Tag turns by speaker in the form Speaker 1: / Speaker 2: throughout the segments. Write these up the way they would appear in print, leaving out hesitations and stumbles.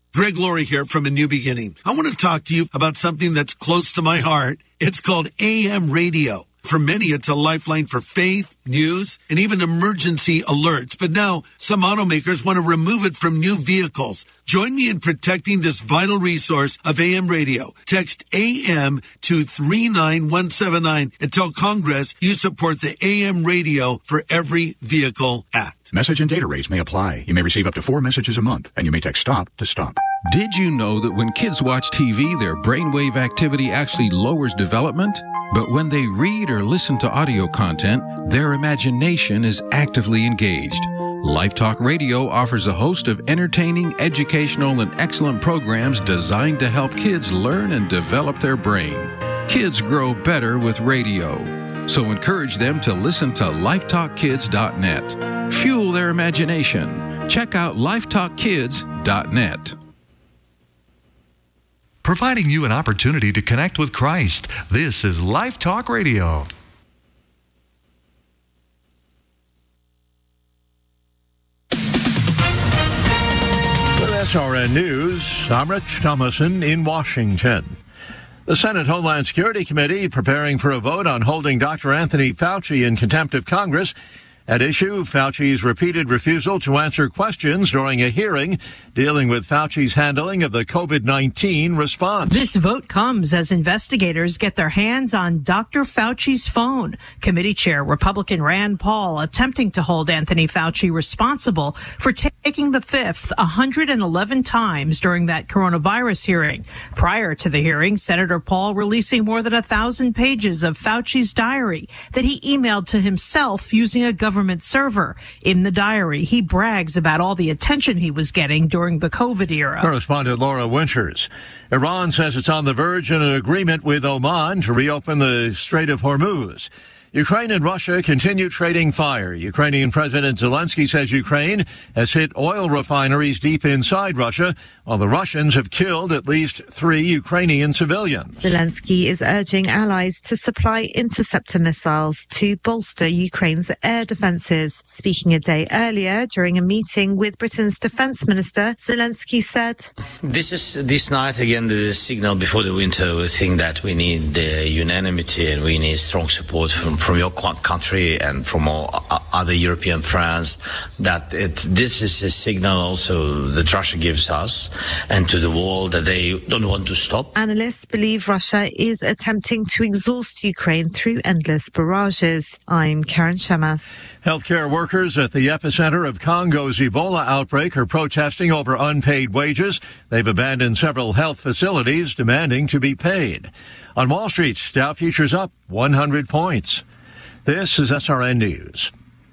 Speaker 1: Greg Laurie here from A New Beginning. I want to talk to you about something that's close to my heart. It's called AM radio. For many, it's a lifeline for faith, news, and even emergency alerts. But now, some automakers want to remove it from new vehicles. Join me in protecting this vital resource of AM radio. Text AM to 39179 and tell Congress you support the AM Radio for Every Vehicle Act.
Speaker 2: Message and data rates may apply. You may receive up to 4 messages a month, and you may text STOP to stop.
Speaker 3: Did you know that when kids watch TV, their brainwave activity actually lowers development? But when they read or listen to audio content, their imagination is actively engaged. Life Talk Radio offers a host of entertaining, educational, and excellent programs designed to help kids learn and develop their brain. Kids grow better with radio. So encourage them to listen to lifetalkkids.net. Fuel their imagination. Check out lifetalkkids.net.
Speaker 4: Providing you an opportunity to connect with Christ. This is Life Talk Radio.
Speaker 5: With SRN News, I'm Rich Thomason in Washington. The Senate Homeland Security Committee preparing for a vote on holding Dr. Anthony Fauci in contempt of Congress. At issue, Fauci's repeated refusal to answer questions during a hearing dealing with Fauci's handling of the COVID-19 response.
Speaker 6: This vote comes as investigators get their hands on Dr. Fauci's phone. Committee Chair Republican Rand Paul attempting to hold Anthony Fauci responsible for taking the fifth 111 times during that coronavirus hearing. Prior to the hearing, Senator Paul releasing more than 1,000 pages of Fauci's diary that he emailed to himself using a government server. In the diary, he brags about all the attention he was getting during the COVID era.
Speaker 5: Correspondent Laura Winters. Iran says it's on the verge of an agreement with Oman to reopen the Strait of Hormuz. Ukraine and Russia continue trading fire. Ukrainian President Zelensky says Ukraine has hit oil refineries deep inside Russia, while the Russians have killed at least 3 Ukrainian civilians.
Speaker 7: Zelensky is urging allies to supply interceptor missiles to bolster Ukraine's air defenses. Speaking a day earlier during a meeting with Britain's defense minister, Zelensky said,
Speaker 8: This night again, the signal before the winter. We think that we need unanimity and we need strong support from your country and from all other European friends, that this is a signal also that Russia gives us and to the world that they don't want to stop.
Speaker 7: Analysts believe Russia is attempting to exhaust Ukraine through endless barrages. I'm Karen Shemas.
Speaker 5: Healthcare workers at the epicenter of Congo's Ebola outbreak are protesting over unpaid wages. They've abandoned several health facilities demanding to be paid. On Wall Street, Dow futures up 100 points. This is SRN News.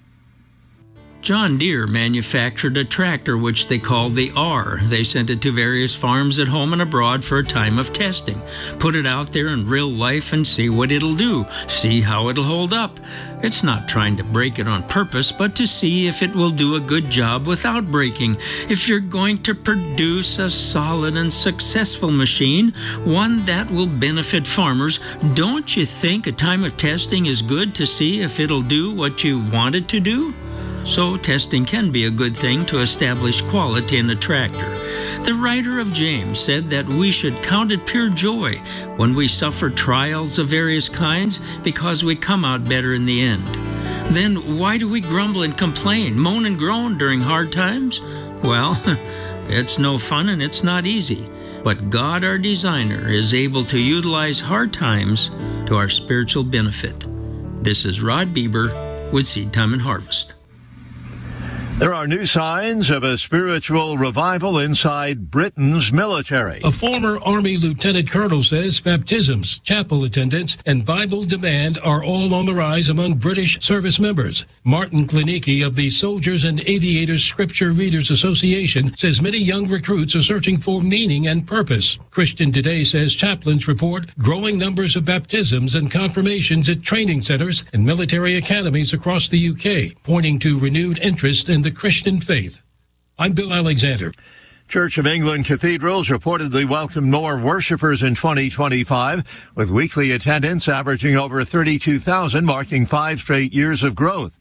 Speaker 9: John Deere manufactured a tractor which they called the R. They sent it to various farms at home and abroad for a time of testing. Put it out there in real life and see what it'll do. See how it'll hold up. It's not trying to break it on purpose, but to see if it will do a good job without breaking. If you're going to produce a solid and successful machine, one that will benefit farmers, don't you think a time of testing is good to see if it'll do what you want it to do? So testing can be a good thing to establish quality in a tractor. The writer of James said that we should count it pure joy when we suffer trials of various kinds because we come out better in the end. Then why do we grumble and complain, moan and groan during hard times? Well, it's no fun and it's not easy. But God, our designer, is able to utilize hard times to our spiritual benefit. This is Rod Bieber with Seed Time and Harvest.
Speaker 5: There are new signs of a spiritual revival inside Britain's military.
Speaker 10: A former Army lieutenant colonel says baptisms, chapel attendance, and Bible demand are all on the rise among British service members. Martin Klinicki of the Soldiers and Aviators Scripture Readers Association says many young recruits are searching for meaning and purpose. Christian Today says chaplains report growing numbers of baptisms and confirmations at training centers and military academies across the UK, pointing to renewed interest in the Christian faith. I'm Bill Alexander.
Speaker 5: Church of England cathedrals reportedly welcomed more worshipers in 2025, with weekly attendance averaging over 32,000, marking 5 straight years of growth.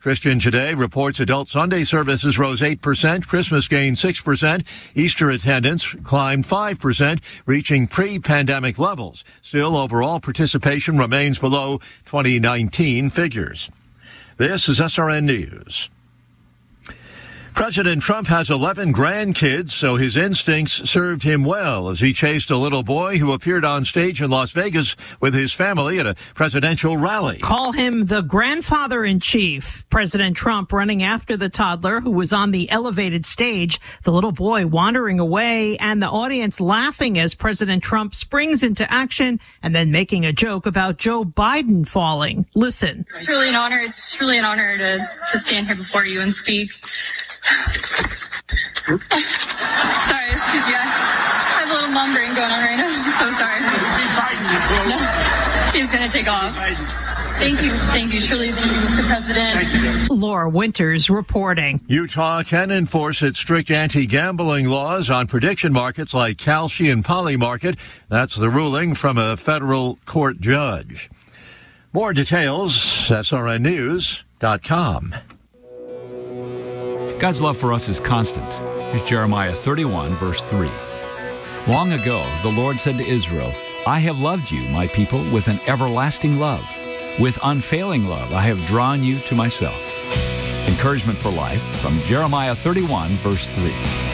Speaker 5: Christian Today reports adult Sunday services rose 8%, Christmas gained 6%, Easter attendance climbed 5%, reaching pre-pandemic levels. Still, overall participation remains below 2019 figures. This is SRN News. President Trump has 11 grandkids, so his instincts served him well as he chased a little boy who appeared on stage in Las Vegas with his family at a presidential rally.
Speaker 6: Call him the grandfather-in-chief. President Trump running after the toddler who was on the elevated stage, the little boy wandering away, and the audience laughing as President Trump springs into action and then making a joke about Joe Biden falling. Listen.
Speaker 11: It's really an honor. It's truly an honor to stand here before you and speak. Sorry, excuse me. I have a little mom brain going on right now. I'm so sorry. No, he's going to take off. Thank you. Thank you. Truly, thank you, Mr. President.
Speaker 6: Laura Winters reporting.
Speaker 5: Utah can enforce its strict anti-gambling laws on prediction markets like Kalshi and Polymarket. That's the ruling from a federal court judge. More details, SRNnews.com.
Speaker 12: God's love for us is constant. Here's Jeremiah 31, verse 3. Long ago, the Lord said to Israel, I have loved you, my people, with an everlasting love. With unfailing love, I have drawn you to myself. Encouragement for life from Jeremiah 31, verse 3.